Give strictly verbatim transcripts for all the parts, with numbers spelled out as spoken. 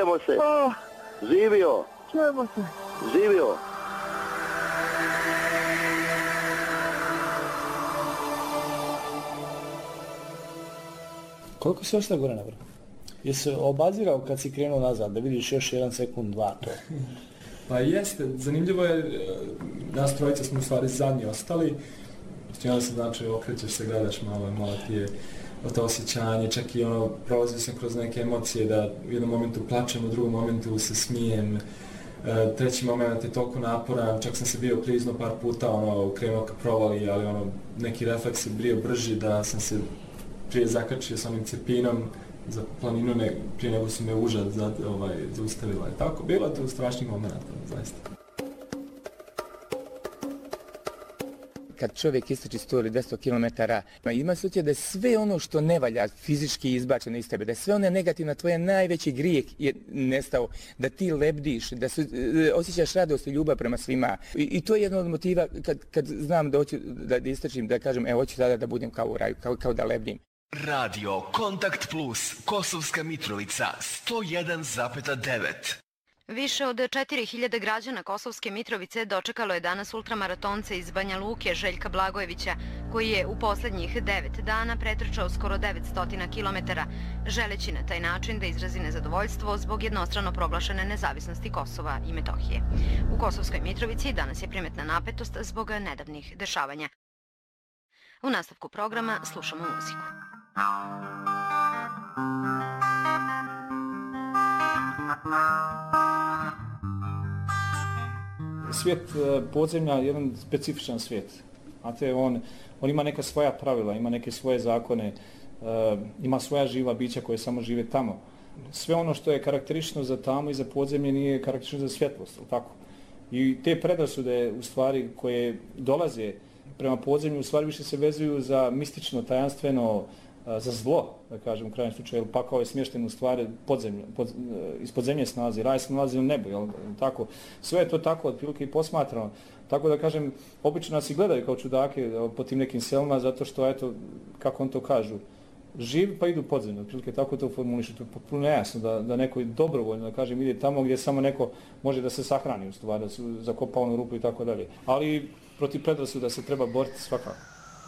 čujemo se. Živio. Čujemo se. Živio. Koliko si ostao gore na vrhu? Jesi obazirao kad si krenuo nazad, da vidiš još jedan sekund, dva to? Pa jeste, zanimljivo je, nas trojica smo u stvari zadnji ostali, i onda se znači okrećeš se, gledaš malo, malo ti je to osjećanje, čak i ono, prolazio sam kroz neke emocije da u jednom momentu plačem, u drugom momentu se smijem, e, treći moment je toliko naporan, čak sam se bio klizno par puta, ono, krenuo ka provali, ali ono, neki refleks je bio brži da sam se prije zakačio sa onim cepinom za planinu ne, prije nego su me užad za, ovaj, zaustavila. I tako, bilo to strašnih momenta, zaista. Kad čovjek istrači sto ili dvjesto kilometara, ima se utje da je sve ono što ne valja fizički izbačeno iz tebe, da je sve ono negativno, tvoj najveći grijeh je nestao, da ti lebdiš, da su, osjećaš radost i ljubav prema svima. I, i to je jedno od motiva kad, kad znam da hoću da, da istračim, da kažem, evo hoću sada da budem kao u raju, kao, kao da lebdim. Radio Kontakt Plus, Kosovska Mitrovica, sto jedan zarez devet. Više od četiri hiljade građana Kosovske Mitrovice dočekalo je danas ultramaratonce iz Banja Luke Željka Blagojevića, koji je u posljednjih devet dana pretrčao skoro devetsto kilometara, želeći na taj način da izrazi nezadovoljstvo zbog jednostrano proglašene nezavisnosti Kosova i Metohije. U Kosovskoj Mitrovici danas je primetna napetost zbog nedavnih dešavanja. U nastavku programa slušamo muziku. Svijet podzemlja je jedan specifičan svijet. Znate, on, on ima neka svoja pravila, ima neke svoje zakone, uh, ima svoja živa bića koje samo žive tamo. Sve ono što je karakteristično za tamo i za podzemlje nije karakteristično za svjetlost, tako? I te predrasude, u stvari, koje dolaze prema podzemlju, u stvari više se vezuju za mistično, tajanstveno, za zlo, da kažem u krajnjem slučaju, jer pakao je smješten u stvari podzemlje, pod, ispod zemlje se nalazi, raj se nalazi u nebu, jel, tako. Sve je to tako otprilike i posmatrano. Tako da kažem, obično nas i gledaju kao čudake po tim nekim selima, zato što, eto, kako on to kažu, živi pa idu podzemlje, otprilike tako to formulišu, to je potpuno nejasno da, da neko je dobrovoljno, da kažem, ide tamo gdje samo neko može da se sahrani, u stvari, da se zakopa onu rupu i tako dalje. Ali protiv predrasuda se treba boriti svakako.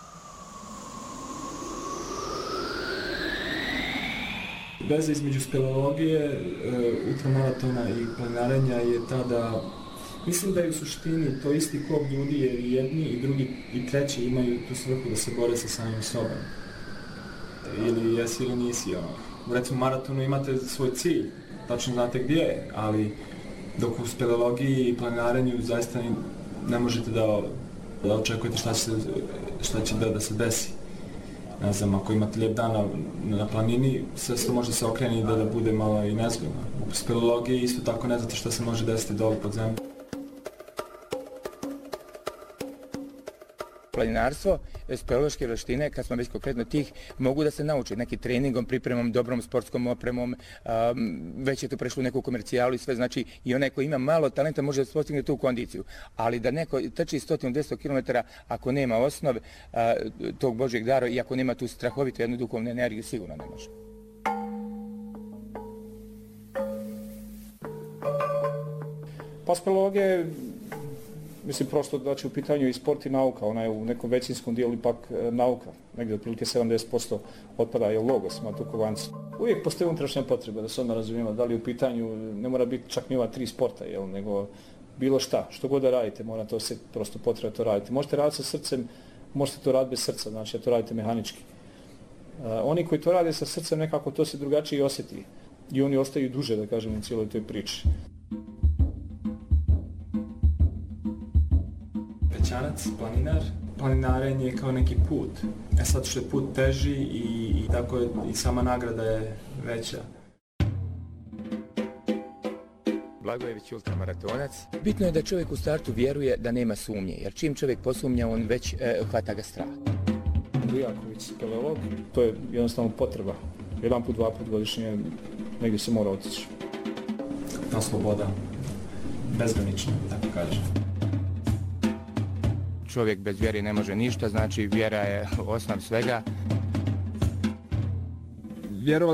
Veza između speleologije, ultramaratona i planinarenja je ta da mislim da je u suštini to isti klub ljudi jer jedni i drugi i treći imaju tu svrhu da se bore sa samim sobom. Ili jesi ili nisi. Ono. U recimo maratonu imate svoj cilj, tačno znate gdje je, ali dok u speleologiji i planinarenju zaista ne možete da, da očekujete šta će, šta će da, da se desi. Ne znam, ako imate lijep dan na, na planini, sve to može se okreni da, da bude malo i nezgodno. U speleologiji isto tako ne znate šta se može desiti dole pod zemlju. Planinarstvo, speleološke vještine, kad smo već konkretno tih, mogu da se nauče neki treningom, pripremom, dobrom sportskom opremom, um, već je to prešlo u neku komercijalu i sve, znači i onaj koji ima malo talenta može da postigne tu kondiciju. Ali da neko trči sto do dvjesto kilometara ako nema osnov uh, tog Božjeg dara i ako nema tu strahovitu jednu duhovnu energiju, sigurno ne može. Pa speleologija je, mislim, prosto da će u pitanju i sport i nauka, ona je u nekom većinskom dijelu ipak e, nauka, negdje otprilike sedamdeset posto otpada je logos, matukovanci. Uvijek postoji unutrašnja potreba, da se odmah razumijemo, da li u pitanju, ne mora biti čak ni ova tri sporta, jel, nego bilo šta, što god da radite, mora to se prosto potreba to raditi. Možete raditi sa srcem, možete to raditi bez srca, znači da to radite mehanički. E, oni koji to rade sa srcem, nekako to se drugačije osjeti i oni ostaju duže, da kažem, u cijeloj toj priči. Pećanac, planinar. Planinarenje je kao neki put. E sad što je put teži i, i tako je, i sama nagrada je veća. Blagojević ultramaratonac. Bitno je da čovjek u startu vjeruje da nema sumnje, jer čim čovjek posumnja, on već e, hvata ga strah. Bujaković, speleolog, to je jednostavno potreba. Jedan put, dva put godišnje, negdje se mora otići. Ta sloboda, bezgranična, tako kažem. Čovjek bez vjere ne može ništa, znači vjera je osnov svega. Vjerovali